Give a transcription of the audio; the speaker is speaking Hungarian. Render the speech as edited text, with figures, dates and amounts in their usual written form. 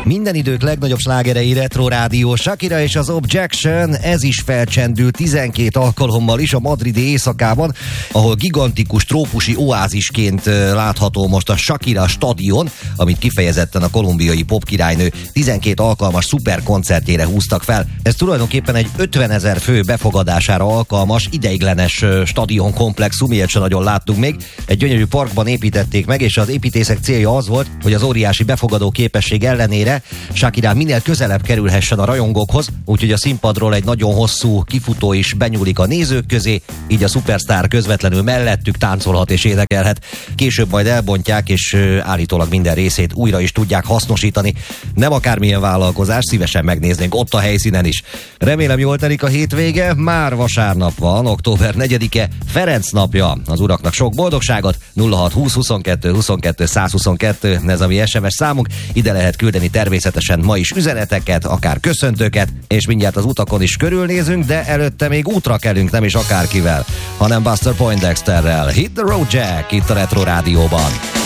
Minden idők legnagyobb slágerei Retro Rádió, Shakira és az Objection, ez is felcsendült 12 alkalommal is a madridi éjszakában, ahol gigantikus trópusi oázisként látható most a Shakira stadion, amit kifejezetten a kolumbiai popkirálynő 12 alkalmas szuperkoncertjére húztak fel. Ez tulajdonképpen egy 50 000 fő befogadására alkalmas, ideiglenes stadionkomplexum, ilyet sem nagyon láttunk még. Egy gyönyörű parkban építették meg, és az építészek célja az volt, hogy az óriási befogadó képesség ellenére Shakira minél közelebb kerülhessen a rajongókhoz, úgyhogy a színpadról egy nagyon hosszú kifutó is benyúlik a nézők közé, így a szupersztár közvetlenül mellettük táncolhat és énekelhet. Később majd elbontják, és állítólag minden részét újra is tudják hasznosítani. Nem akármilyen vállalkozás, szívesen megnéznénk ott a helyszínen is. Remélem jól telik a hétvége, már vasárnap van, október 4-e, Ferenc napja. Az uraknak sok boldogságot, 0620 22 22 122, ez a mi SMS számunk, ide lehet küldeni természetesen ma is üzeneteket, akár köszöntőket, és mindjárt az utakon is körülnézünk, de előtte még útra kelünk, nem is akárkivel, hanem Buster Poindexterrel. Hit the road, Jack, itt a Retro Rádióban.